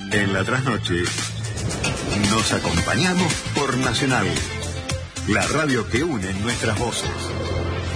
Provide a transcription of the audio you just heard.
En la trasnoche nos acompañamos por Nacional, la radio que une nuestras voces.